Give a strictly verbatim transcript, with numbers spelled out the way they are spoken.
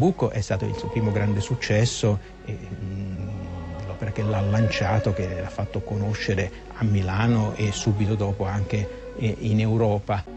Nabucco è stato il suo primo grande successo, e, mh, l'opera che l'ha lanciato, che l'ha fatto conoscere a Milano e subito dopo anche eh, in Europa.